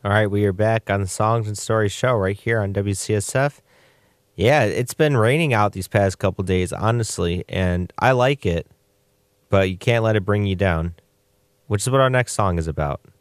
All right, we are back on the Songs and Stories show right here on WCSF. Yeah, it's been raining out these past couple days, honestly, and I like it, but you can't let it bring you down, which is what our next song is about.